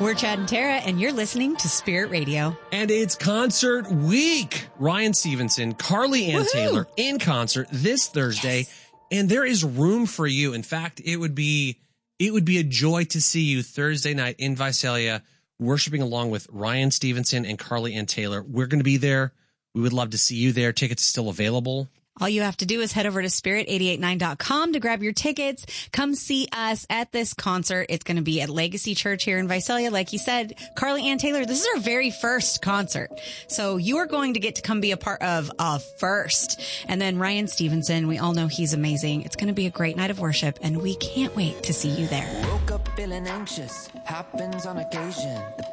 We're Chad and Tara, and you're listening to Spirit Radio. And it's concert week. Ryan Stevenson, Carly Ann Taylor in concert this Thursday. Yes. And there is room for you. In fact, it would be a joy to see you Thursday night in Visalia, worshiping along with Ryan Stevenson and Carly Ann Taylor. We're going to be there. We would love to see you there. Tickets still available. All you have to do is head over to spirit889.com to grab your tickets. Come see us at this concert. It's going to be at Legacy Church here in Visalia. Like you said, Carly Ann Taylor, this is our very first concert. So you are going to get to come be a part of first. And then Ryan Stevenson, we all know he's amazing. It's going to be a great night of worship, and we can't wait to see you there. Woke up feeling anxious, happens on occasion.